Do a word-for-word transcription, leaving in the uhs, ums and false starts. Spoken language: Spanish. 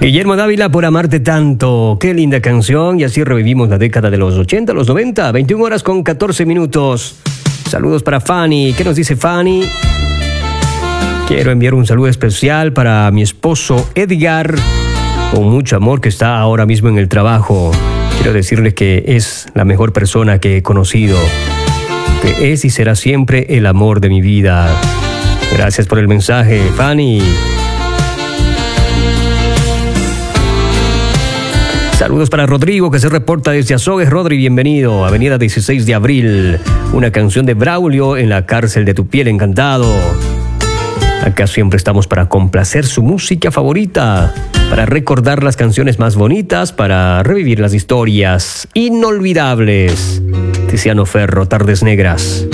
Guillermo Dávila, Por amarte tanto. Qué linda canción. Y así revivimos la década de los ochenta, los noventa, veintiuna horas con catorce minutos. Saludos para Fanny. ¿Qué nos dice Fanny? Quiero enviar un saludo especial para mi esposo Edgar, con mucho amor, que está ahora mismo en el trabajo. Quiero decirle que es la mejor persona que he conocido, que es y será siempre el amor de mi vida. Gracias por el mensaje, Fanny. Saludos para Rodrigo, que se reporta desde Azogues. Rodri, bienvenido. Avenida dieciséis de abril. Una canción de Braulio, En la cárcel de tu piel, encantado. Acá siempre estamos para complacer su música favorita, para recordar las canciones más bonitas, para revivir las historias inolvidables. Tiziano Ferro, Tardes Negras.